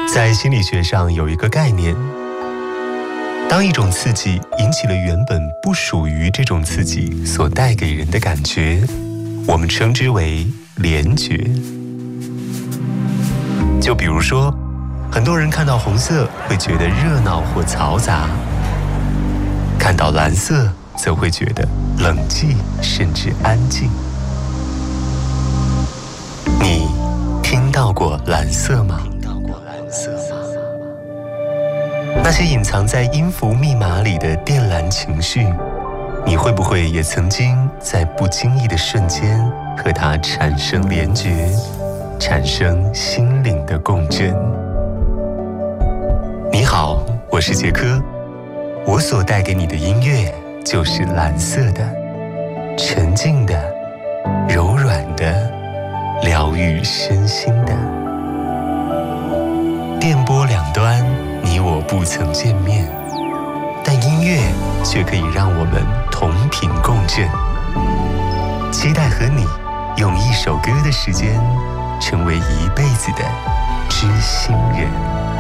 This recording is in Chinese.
在心理学上有一个概念，当一种刺激引起了原本不属于这种刺激所带给人的感觉，我们称之为联觉。就比如说，很多人看到红色会觉得热闹或嘈杂，看到蓝色则会觉得冷寂甚至安静。你听到过蓝色吗？那些隐藏在音符密码里的靛蓝情绪，你会不会也曾经在不经意的瞬间和它产生联觉，产生心灵的共振？你好，我是杰科，我所带给你的音乐就是蓝色的，沉静的，柔软的，疗愈身心的。电波两端，你我不曾见面，但音乐却可以让我们同频共振。期待和你用一首歌的时间，成为一辈子的知心人。